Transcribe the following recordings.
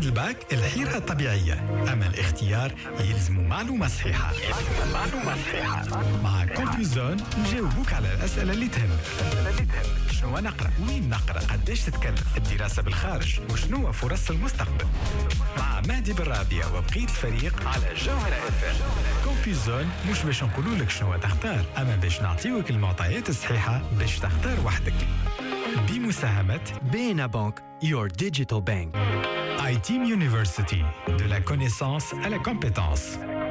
بعد الباك الحيرة طبيعية، أما الاختيار يلزم معلومة صحيحة. مع كومبيوزون نجاوبوك على الأسئلة اللي تهمك. شنو نقرأ؟ وين نقرأ؟ قديش تتكلف؟ الدراسة بالخارج؟ وشنو فرص المستقبل؟ مع مهدي بالرابية وبقية الفريق على جوهرة FM. كومبيوزون مش باش نقولوا لك شنو تختار، أما باش نعطيوك المعطيات الصحيحة باش تختار وحدك. بمساهمة Beena Bank, your digital bank. iTeam University, de la connaissance à la compétence.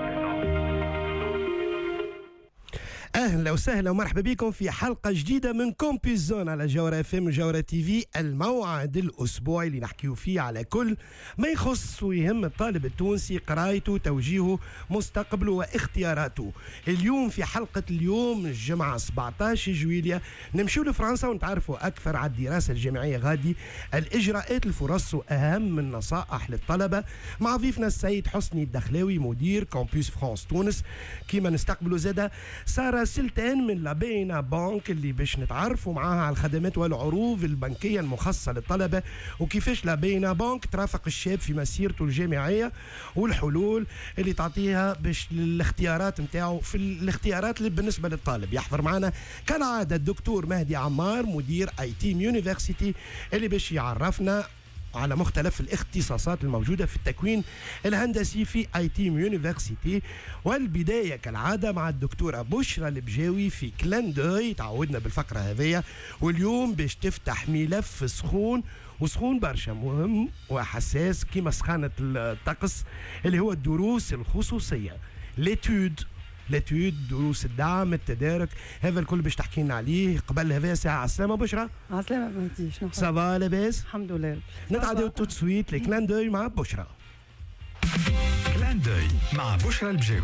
أهلا وسهلا ومرحبا بكم في حلقة جديدة من كومبيوزون على جوهرة FM وجوهرة تي في، الموعد الأسبوعي اللي نحكيو فيه على كل ما يخص ويهم الطالب التونسي، قرايته، توجيهه، مستقبله واختياراته. اليوم في حلقة اليوم الجمعة 17 جويلية نمشيو لفرنسا ونتعرفوا أكثر على الدراسة الجامعية غادي، الإجراءات، الفرص وأهم النصائح للطلبة، مع ضيفنا السيد حسني الدخلاوي مدير كامبوس فرانس تونس. كيما نستقبلوا زادة سارة سلطان من لابينا بانك اللي باش نتعرفوا معاها على الخدمات والعروض البنكية المخصصة للطلبة، وكيفاش لابينا بانك ترافق الشاب في مسيرته الجامعية، والحلول اللي تعطيها باش الاختيارات نتاعو في الاختيارات اللي بالنسبة للطالب. يحضر معنا كالعادة الدكتور مهدي عمار مدير iTeam University اللي باش يعرفنا على مختلف الاختصاصات الموجودة في التكوين الهندسي في iTeam University. والبداية كالعادة مع الدكتورة بشرى البجاوي في كلان دوي، تعودنا بالفقرة هذه، واليوم باش تفتح ملف سخون وسخون برشا، مهم وحساس كما سخانة الطقس، اللي هو الدروس الخصوصية، ليتود دروس الدعم، التدارك، هذا الكل باش تحكي لنا عليه. قبل هذا ساعة السلامة بشرى. السلامة بنتي، شنو سافا لاباس؟ الحمد لله. نتعداو تو سويت لكلان دوي مع بشرى. كلان دوي مع بشرى البجاوي.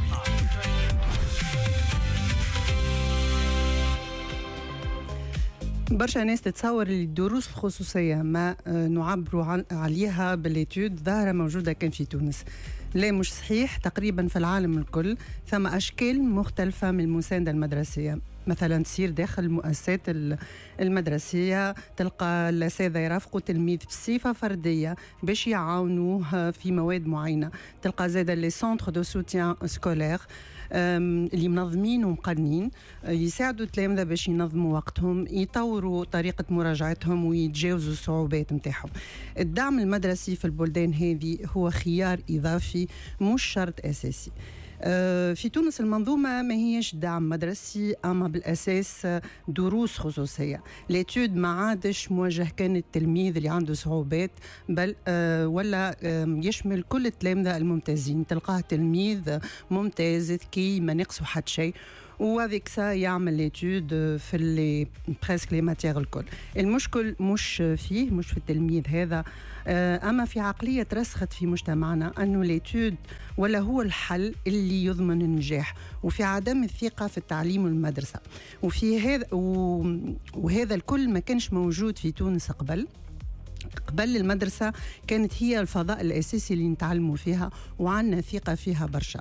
برشا ناس تتصور الدروس الخصوصية ما نعبر عليها بالإتيود ظاهرة موجودة كان في تونس. لا، مش صحيح. تقريبا في العالم الكل ثم أشكال مختلفة من المساندة المدرسية. مثلا تصير داخل المؤسسات المدرسية تلقى الأساتذة يرافقوا تلميذ بصفة فردية باش يعاونوه في مواد معينة. تلقى زادا لي سونتر دو سوتيان سكولير اللي منظمين ومقنين يساعدوا التلامذة باش ينظموا وقتهم، يطوروا طريقة مراجعتهم ويتجاوزوا الصعوبات متاعهم. الدعم المدرسي في البلدان هذه هو خيار إضافي مش شرط أساسي. في تونس المنظومة ما هيش دعم مدرسي، أما بالأساس دروس خصوصية. ليتود ما عادش موجه كان التلميذ اللي عنده صعوبات، بل ولا يشمل كل التلامذة الممتازين. تلقاه تلميذ ممتاز ذكي ما نقصه حد شيء، وهذيك سا يعمل ليتود في اللي بريسك لي ماتير الكل. المشكل مش فيه، مش في التلميذ هذا، أما في عقلية ترسخت في مجتمعنا أنه ليتود ولا هو الحل اللي يضمن النجاح، وفي عدم الثقة في التعليم والمدرسة. وفي هذا وهذا الكل ما كانش موجود في تونس قبل المدرسة كانت هي الفضاء الأساسي اللي نتعلموا فيها وعنا ثقة فيها برشا.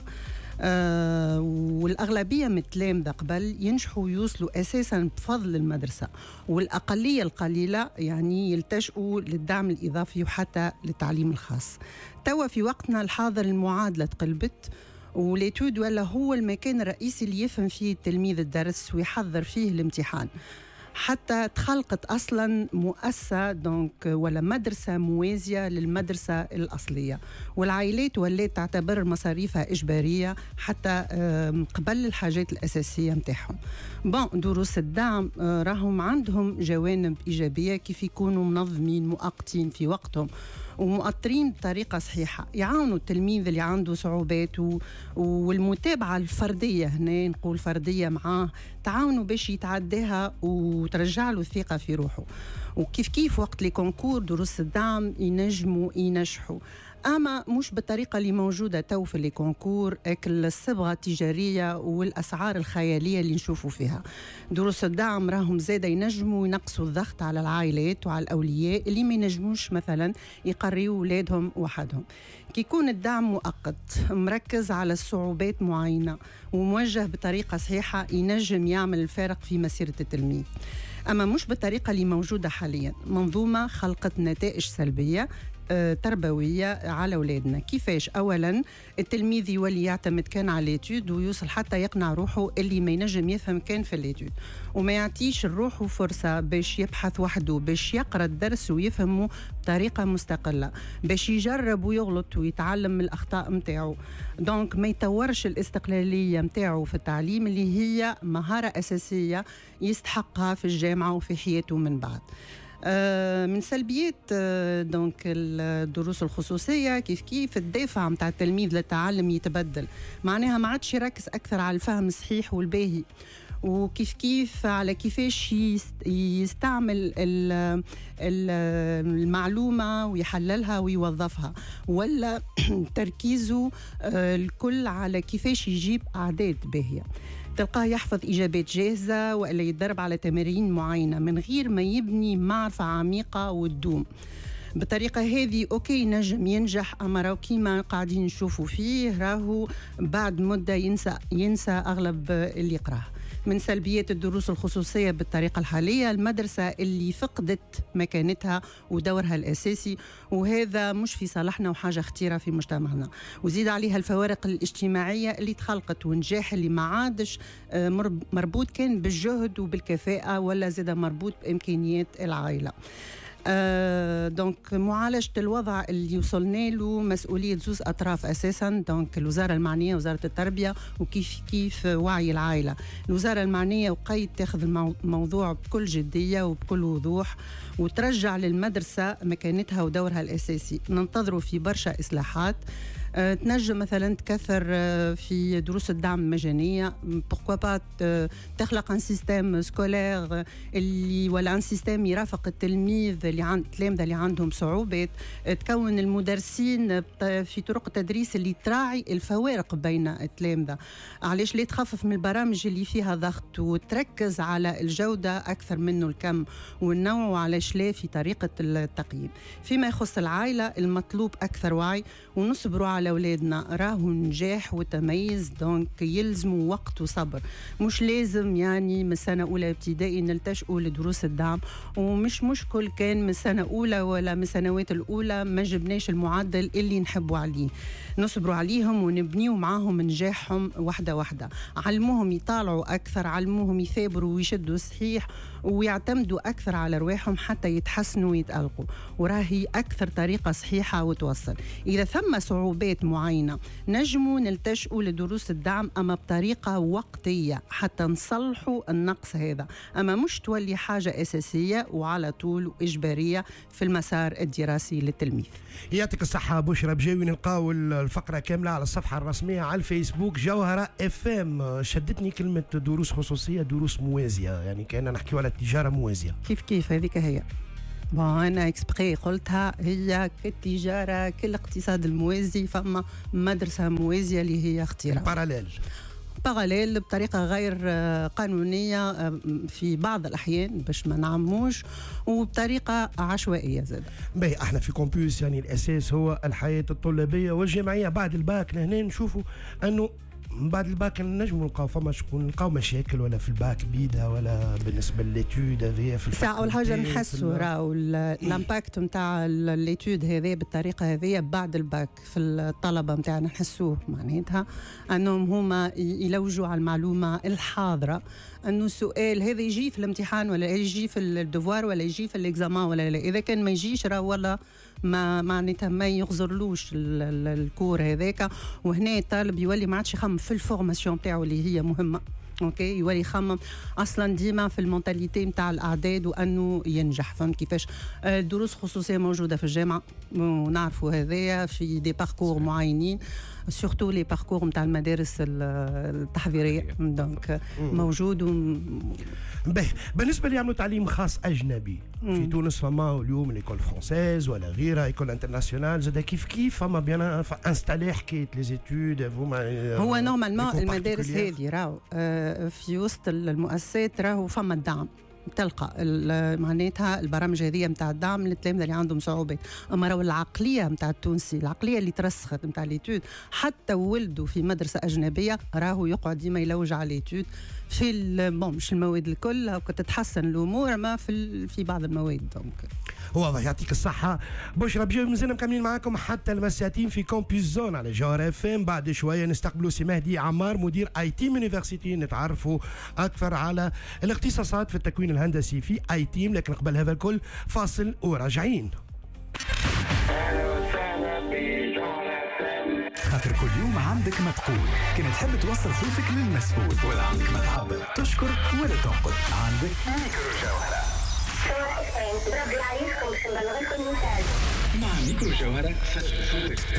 والأغلبية من التلامذة قبل ينجحوا ويوصلوا أساساً بفضل المدرسة، والأقلية القليلة يعني يلتجئوا للدعم الإضافي وحتى للتعليم الخاص. توا في وقتنا الحاضر المعادلة تقلبت، وليتود ولا هو المكان الرئيسي اللي يفهم فيه التلميذ الدرس ويحضر فيه الامتحان. حتى تخلقت أصلا مؤسسة ولا مدرسة موازية للمدرسة الأصلية، والعائلات ولات تعتبر مصاريفها إجبارية حتى قبل الحاجات الأساسية متاعهم. دروس الدعم راهم عندهم جوانب إيجابية، كيف يكونوا منظمين مؤقتين في وقتهم ومؤطرين بطريقة صحيحة، يعاونوا التلميذ اللي عنده صعوبات، والمتابعة الفردية، هنا نقول فردية معاه، تعاونوا باش يتعداها وترجع له الثقة في روحه. وكيف وقت لي كونكور دروس الدعم ينجموا ينجحوا، أما مش بالطريقة اللي موجودة تو في لي كونكور، أكل الصبغة التجارية والأسعار الخيالية اللي نشوفوا فيها. دروس الدعم راهم زادة ينجموا ينقصوا الضغط على العائلات وعلى الأولياء اللي ما ينجموش مثلا يقريوا أولادهم وحدهم. كي يكون الدعم مؤقت مركز على الصعوبات معينة وموجه بطريقة صحيحة ينجم يعمل الفارق في مسيرة التلميذ. أما مش بالطريقة اللي موجودة حاليا، منظومة خلقت نتائج سلبية تربوية على أولادنا. كيفاش؟ أولا التلميذ يولي يعتمد كان على ليتود ويوصل حتى يقنع روحه اللي ما ينجم يفهم كان في الليتود، وما يعطيش روحه فرصة باش يبحث وحده، باش يقرأ الدرس ويفهمه بطريقة مستقلة، باش يجرب ويغلط ويتعلم من الأخطاء متاعه. دونك ما يطورش الاستقلالية متاعه في التعليم اللي هي مهارة أساسية يستحقها في الجامعة وفي حياته من بعد. من سلبيات دونك الدروس الخصوصية كيف الدافع متاع التلميذ للتعلم يتبدل، معناها ما عادش يركز أكثر على الفهم الصحيح والباهي، وكيف على كيفاش يستعمل المعلومة ويحللها ويوظفها، ولا تركيزه الكل على كيفاش يجيب أعداد باهية. تلقاه يحفظ إجابات جاهزة وإلا يتدرب على تمارين معينة من غير ما يبني معرفة عميقة وتدوم. بالطريقة هذه أوكي نجم ينجح، أما راهو كيما قاعدين نشوفوا فيه راهو بعد مدة ينسى أغلب اللي يقراه. من سلبيات الدروس الخصوصية بالطريقة الحالية المدرسة اللي فقدت مكانتها ودورها الأساسي، وهذا مش في صالحنا وحاجة خطيرة في مجتمعنا. وزيد عليها الفوارق الاجتماعية اللي تخلقت، ونجاح اللي ما عادش مربوط كان بالجهد وبالكفاءة، ولا زيد مربوط بإمكانيات العائلة. دونك معالجة الوضع اللي وصلنا له مسؤولية زوز أطراف أساسا، دونك الوزارة المعنية وزارة التربية وكيف وعي العائلة. الوزارة المعنية وقيد تاخذ الموضوع بكل جدية وبكل وضوح وترجع للمدرسة مكانتها ودورها الأساسي. ننتظروا في برشا إصلاحات تنجم مثلا تكثر في دروس الدعم المجانية، pourquoi pas تخلق ان سيستم سكولير اللي ولا ان سيستم يرافق التلميذ التلامذة اللي عندهم صعوبات، تكون المدرسين في طرق التدريس اللي تراعي الفوارق بين التلامذة. علاش لا تخفف من البرامج اللي فيها ضغط وتركز على الجودة أكثر منه الكم والنوع، وعلاش لا في طريقة التقييم. فيما يخص العائلة المطلوب أكثر وعي، ونصبروا على أولادنا، راهو نجاح وتميز دونك يلزموا وقت وصبر. مش لازم يعني من سنة أولى ابتدائي نلتجئوا لدروس الدعم، ومش مشكل كان من سنة أولى ولا من سنوات الأولى ما جبناش المعدل اللي نحبوا عليه. نصبروا عليهم ونبنيوا معاهم نجاحهم واحدة واحدة. علموهم يطالعوا أكثر، علموهم يثابروا ويشدوا صحيح ويعتمدوا أكثر على رواحهم حتى يتحسنوا ويتألقوا، وراهي أكثر طريقة صحيحة وتوصل. إذا ثم صعوبات معينة نجموا نلتجئوا لدروس الدعم، أما بطريقة وقتية حتى نصلحوا النقص هذا، أما مش تولي حاجة أساسية وعلى طول إجبارية في المسار الدراسي للتلميذ. يعطيك الصحة بشرى بجاوي. نلقاو الفقرة كاملة على الصفحة الرسمية على الفيسبوك جوهرة FM. شدتني كلمة دروس خصوصية، دروس موازية، يعني كأننا نحكيو على التجارة موازية. كيف هذيك هي. أنا إكسبري قلتها، هي كالتجارة كالاقتصاد الموازي، فما مدرسة موازية اللي هي اختراع باراليل بطريقة غير قانونية في بعض الأحيان باش ما نعموش، وبطريقة عشوائية زاد. باهي احنا في كومبيوس يعني الأساس هو الحياة الطلابية والجامعية. بعد الباك لهنا نشوفوا أنه بعد الباك نجموا نلقاو فما شكون نلقاو مشاكل، ولا في الباك بيدا ولا بالنسبه لليتود هذه في الفاكولتي. اول حاجه نحسوا راهو الامباكت نتاع الليتود هذه بالطريقه هذه بعد الباك في الطلبه نتاعنا، نحسوه معناتها انهم هما يلوجوا على المعلومه الحاضره، انه السؤال هذا يجي في الامتحان ولا يجي في الدوار ولا يجي في الاكزامان ولا لا. اذا كان ما يجيش راه ولا ما معناتها ما يغزرلوش الكور هذاك، وهنا الطالب يولي ما عادش يخمم في الفورماسيون تاعو اللي هي مهمه. اوكي، يولي يخمم اصلا ديما في المونتاليتي نتاع الاعداد وانه ينجح. فهمت كيفاش؟ الدروس خصوصيه موجوده في الجامعه ونعرفوا هذايا في دي باركور معينين، سورتو لي باركور نتاع المدارس التحضيريه، دونك موجود. بالنسبه اللي يعملوا تعليم خاص اجنبي في تونس، فما اليوم ليكول فرونسيز ولا غيرها، ايكول انترناسيونال، زاد كيف فما بيان انستالي حكايه لي زيتود. هو نورمالمون المدارس هذه راهو في وسط المؤسسات راهو فما الدعم، تلقى معناتها البرامج هذه نتاع الدعم للتلامذة اللي عندهم صعوبات. أما راهو العقلية نتاع التونسي، العقلية اللي ترسخت نتاع ليتود، حتى ولدوا في مدرسة أجنبية راهو يقعد ديما يلوج على ليتود في مش المواد الكل، وكتتحسن الأمور ما في بعض المواد. دونك واضح، يعطيك الصحة بشرى. بجو مازلنا مكملين معاكم حتى المساتين في كومبوس زون على جوهر اف ام. بعد شوية نستقبلوا سي مهدي عمار مدير اي تيم يونيفرسيتي، نتعرفوا أكثر على الاختصاصات في التكوين الهندسي في اي تيم. لكن قبل هذا الكل فاصل وراجعين. خاطر كل يوم عندك ما تقول، كما تحب توصل صوتك للمسؤول، ولا عندك ما تعبر تشكر ولا تنقد، عندك ميكرو جوهرة. مع ميكرو جوهرة فتح صوتك.